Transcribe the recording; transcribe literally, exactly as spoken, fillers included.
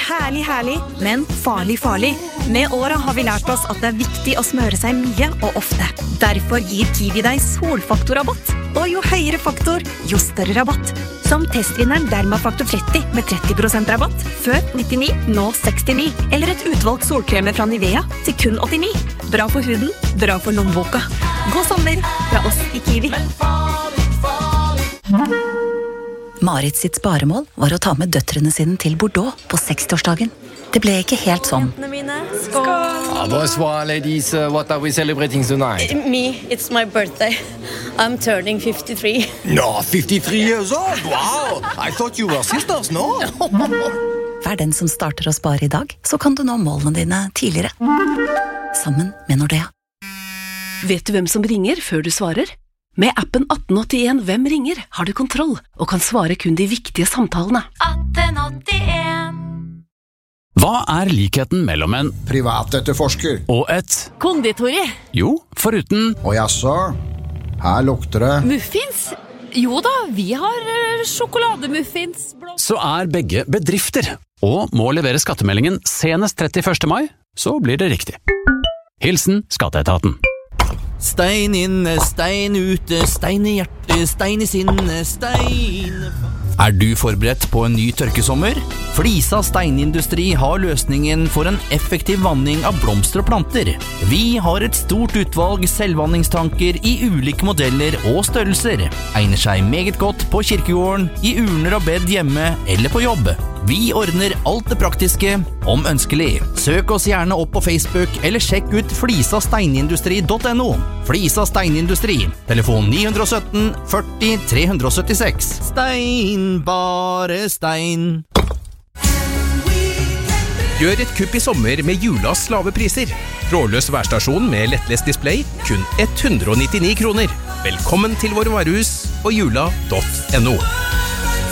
herlig, herlig, men farlig, farlig. Med åra har vi lært oss at det er viktig å smøre seg mye og ofte. Derfor gir Kiwi deg solfaktorrabatt. Og jo høyere faktor, jo større rabatt. Som testvinneren Dermafaktor tretti med tretti prosent rabatt. Før nittini, nå sekstini. Eller et utvalgt solkremer fra Nivea til kun åttini. Bra for huden, bra for lommeboka. God sommer fra oss i Kiwi. Marit sitt sparemål var å ta med døtrene sine til Bordeaux på sekstiårsdagen. Det ble ikke helt sånn. Skål! Ah, bonsoir, ladies. Uh, what are we celebrating tonight? Me, it's my birthday. I'm turning fifty-three. No, fifty-three years old. Wow! I thought you were sisters, no? Vær den som starter å spare i dag, så kan du nå målene dine tidligere. Sammen med Nordea. Vet du hvem som ringer før du svarer? Med appen atten åttien Hvem ringer har du kontroll og kan svare kun de viktige samtalene. atten åttien Hva er likheten mellom en privatetterforsker og et konditori? Jo, foruten og jaså, her lukter det Muffins? Jo da, vi har uh, sjokolademuffins. så er begge bedrifter og må levere skattemeldingen senest trettiførste mai, så blir det riktig. Hilsen Skatteetaten. Stein inne, stein ute, stein i hjertet, stein i sinne, stein... Er du forberedt på en ny tørkesommer? Flisa steinindustri har løsningen for en effektiv vanning av blomster og planter. Vi har et stort utvalg selvvanningstanker i ulike modeller og størrelser. Egner seg meget godt på kirkegården, i urner og bed hjemme eller på jobb. Vi ordner alt det praktiske, om ønskelig. Søk oss gjerne opp på Facebook, eller sjekk ut flisa steinindustri punktum no. Flisa steinindustri, telefon ni sytten førti tre syttiseks. Stein, bare stein. Gjør et kupp i sommer med Julas lave priser. Trådløs værstasjon med lettlest display, kun hundre og nittini kroner. Velkommen til våre varehus på jula punktum no.